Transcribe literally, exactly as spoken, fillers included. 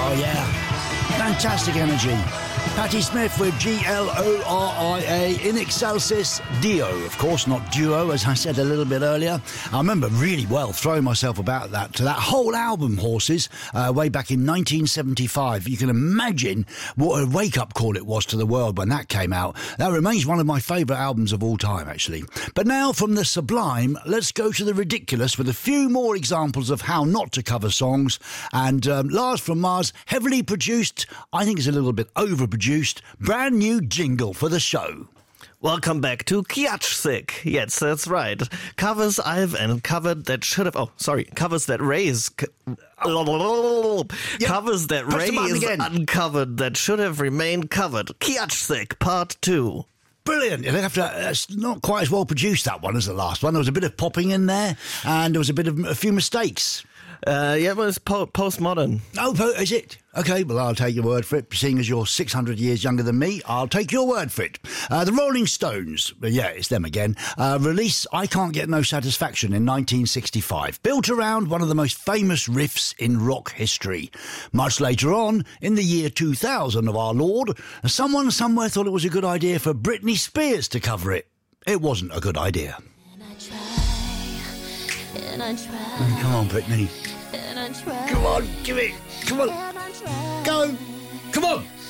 Oh, yeah. Fantastic energy. Patti Smith with G L O R I A in excelsis Dio. Of course, not duo, as I said a little bit earlier. I remember really well throwing myself about that to that whole album, Horses, uh, way back in nineteen seventy-five. You can imagine what a wake-up call it was to the world when that came out. That remains one of my favourite albums of all time, actually. But now, from the sublime, let's go to the ridiculous with a few more examples of how not to cover songs. And um, Lars from Mars, heavily produced, I think it's a little bit overproduced, brand new jingle for the show. Welcome back to Kiatschzik. Yes, that's right. Covers I've uncovered that should have... Oh, sorry. Covers that raise... Oh. Yep. Covers that Press the button raise again. uncovered that should have remained covered. Kiatschzik, part two. Brilliant. You have to, uh, it's not quite as well produced, that one, as the last one. There was a bit of popping in there, and there was a bit of a few mistakes. Uh, yeah, but it's po- postmodern. Oh, po- is it? OK, well, I'll take your word for it. Seeing as you're six hundred years younger than me, I'll take your word for it. Uh, the Rolling Stones, yeah, it's them again, uh, release I Can't Get No Satisfaction in nineteen sixty-five, built around one of the most famous riffs in rock history. Much later on, in the year two thousand of our Lord, someone somewhere thought it was a good idea for Britney Spears to cover it. It wasn't a good idea. And I try, and I try, Come on, Britney. and I try, Come on, give it. Come on. and I try. Go. Come on.